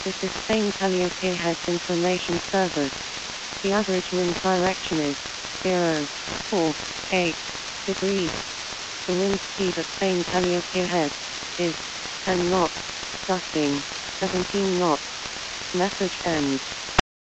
This is Spain Calliope Heads Information Service. The average wind direction is 048 degrees. The wind speed at Spain Calliope Heads is 10 knots, gusting 17 knots. Message ends.